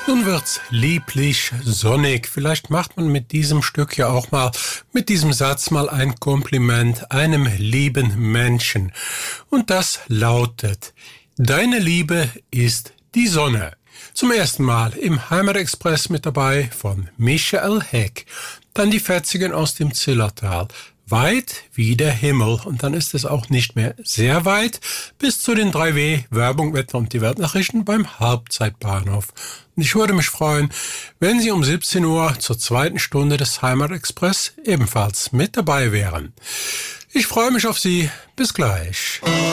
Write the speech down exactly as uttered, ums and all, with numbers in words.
Nun wird's lieblich sonnig. Vielleicht macht man mit diesem Stück ja auch mal, mit diesem Satz mal ein Kompliment einem lieben Menschen. Und das lautet: Deine Liebe ist die Sonne. Zum ersten Mal im Heimatexpress mit dabei von Michael Heck. Dann die Fetzigen aus dem Zillertal. Weit wie der Himmel. Und dann ist es auch nicht mehr sehr weit bis zu den drei W Werbung, Wetter und die Weltnachrichten beim Halbzeitbahnhof. Und ich würde mich freuen, wenn Sie um siebzehn Uhr zur zweiten Stunde des Heimatexpress ebenfalls mit dabei wären. Ich freue mich auf Sie. Bis gleich.